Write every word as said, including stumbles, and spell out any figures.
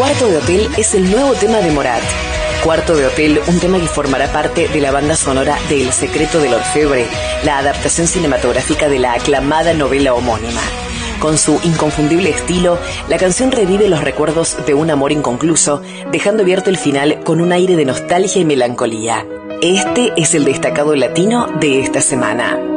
Cuarto de Hotel es el nuevo tema de Morat. Cuarto de Hotel, un tema que formará parte de la banda sonora de El secreto del orfebre, la adaptación cinematográfica de la aclamada novela homónima. Con su inconfundible estilo, la canción revive los recuerdos de un amor inconcluso, dejando abierto el final con un aire de nostalgia y melancolía. Este es el destacado latino de esta semana.